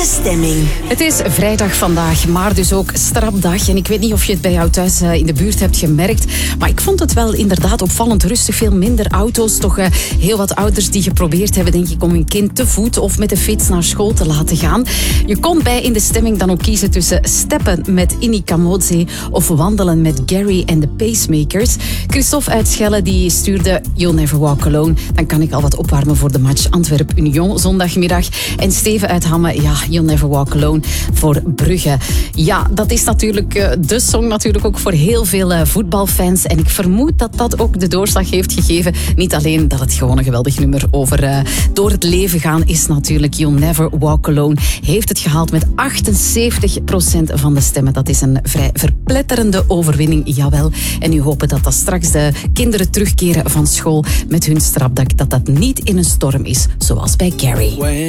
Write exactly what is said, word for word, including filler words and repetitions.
stemming. Het is vrijdag vandaag, maar dus ook strapdag. En ik weet niet of je het bij jou thuis in de buurt hebt gemerkt, maar ik vond het wel inderdaad opvallend rustig. Veel minder auto's, toch uh, heel wat ouders die geprobeerd hebben, denk ik, om hun kind te voet of met de fiets naar school te laten gaan. Je kon bij In de Stemming dan ook kiezen tussen steppen met Inni Kamoze of wandelen met Gary en de Pacemakers. Christophe uit Schelle die stuurde You'll Never Walk Alone. Dan kan ik al wat opwarmen voor de match Antwerp-Union zondagmiddag. En Steven uit Hamme, ja, You'll Never Walk Alone voor Brugge. Ja, dat is natuurlijk uh, de song natuurlijk ook voor heel veel uh, voetbalfans. En ik vermoed dat dat ook de doorslag heeft gegeven. Niet alleen dat het gewoon een geweldig nummer over uh, door het leven gaan is natuurlijk. You'll Never Walk Alone heeft het gehaald met achtenzeventig procent van de stemmen. Dat is een vrij verpletterende overwinning, jawel. En nu hopen dat dat straks de kinderen terugkeren van school met hun strapdak, dat dat niet in een storm is, zoals bij Gary.